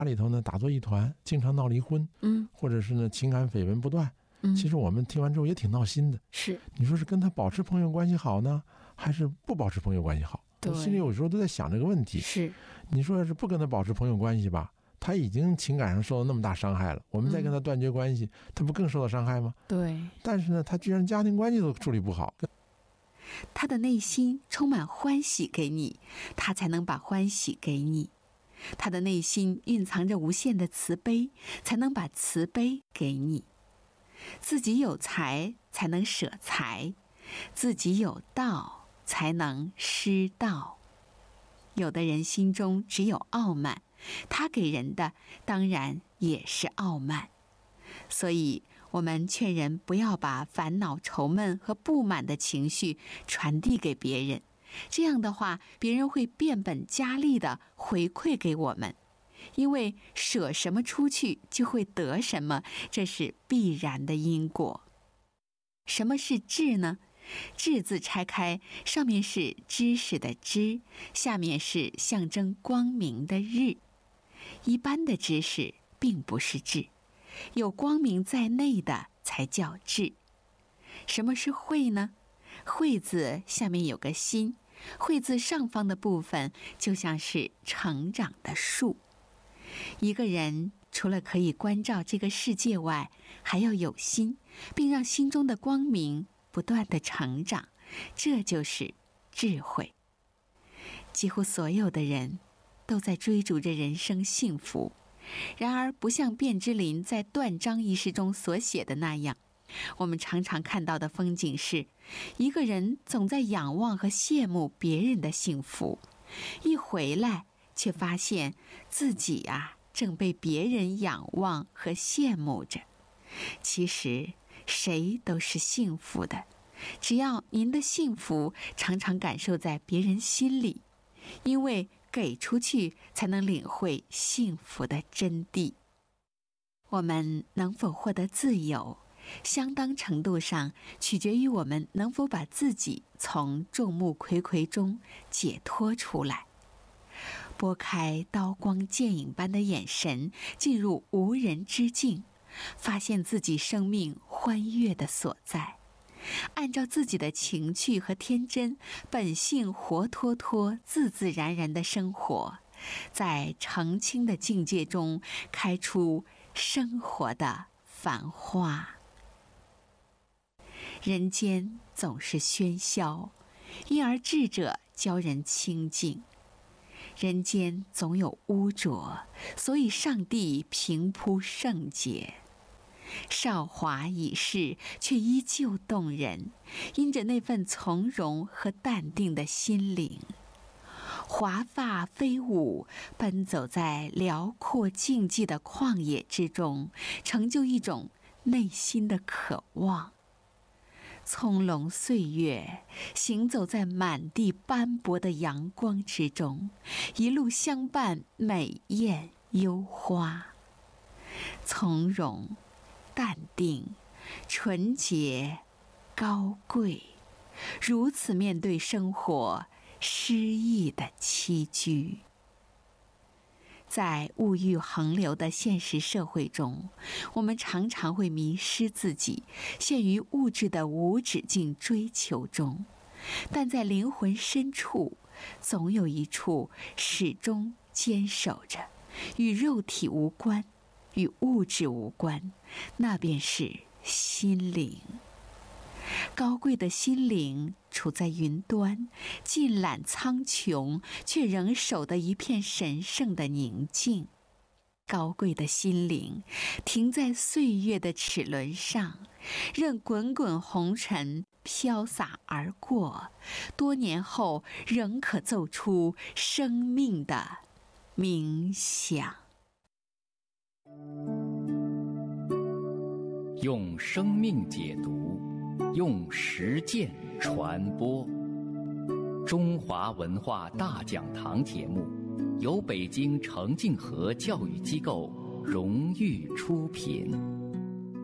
家里头呢打作一团，经常闹离婚，或者是呢情感绯闻不断，其实我们听完之后也挺闹心的。 是， 你说是跟他保持朋友关系好呢，还是不保持朋友关系好？我心里有时候都在想这个问题。 是， 你说要是不跟他保持朋友关系吧，他已经情感上受到那么大伤害了，我们再跟他断绝关系，他不更受到伤害吗？ 对。 但是呢，他居然家庭关系都处理不好。 他的内心充满欢喜给你，他才能把欢喜给你。他的内心蕴藏着无限的慈悲，才能把慈悲给你。自己有财才能舍财，自己有道才能施道。有的人心中只有傲慢，他给人的当然也是傲慢。所以我们劝人不要把烦恼、愁闷和不满的情绪传递给别人，这样的话，别人会变本加厉地回馈给我们。因为舍什么出去，就会得什么，这是必然的因果。什么是智呢？智字拆开，上面是知识的知，下面是象征光明的日。一般的知识并不是智，有光明在内的才叫智。什么是慧呢？慧字下面有个心，慧字上方的部分就像是成长的树。一个人除了可以关照这个世界外，还要有心，并让心中的光明不断地成长，这就是智慧。几乎所有的人都在追逐着人生幸福，然而不像卞之琳在断章一诗中所写的那样，我们常常看到的风景是，一个人总在仰望和羡慕别人的幸福，一回来却发现自己正被别人仰望和羡慕着。其实谁都是幸福的，只要您的幸福常常感受在别人心里，因为给出去才能领会幸福的真谛。我们能否获得自由，相当程度上取决于我们能否把自己从众目睽睽中解脱出来，拨开刀光剑影般的眼神，进入无人之境，发现自己生命欢悦的所在，按照自己的情趣和天真本性活脱脱自自然然的生活，在澄清的境界中开出生活的繁花。人间总是喧嚣，因而智者教人清净。人间总有污浊，所以上帝平铺圣洁。韶华已逝，却依旧动人，因着那份从容和淡定的心灵。华发飞舞，奔走在辽阔静寂的旷野之中，成就一种内心的渴望。葱茏岁月，行走在满地斑驳的阳光之中，一路相伴美艳幽花。从容、淡定、纯洁、高贵，如此面对生活诗意的栖居。在物欲横流的现实社会中，我们常常会迷失自己，陷于物质的无止境追求中。但在灵魂深处，总有一处始终坚守着，与肉体无关，与物质无关，那便是心灵。高贵的心灵处在云端，尽览苍穹，却仍守得一片神圣的宁静。高贵的心灵停在岁月的齿轮上，任滚滚红尘飘洒而过，多年后仍可奏出生命的冥想。 用生命解读，用实践传播。中华文化大讲堂节目由北京程敬和教育机构荣誉出品。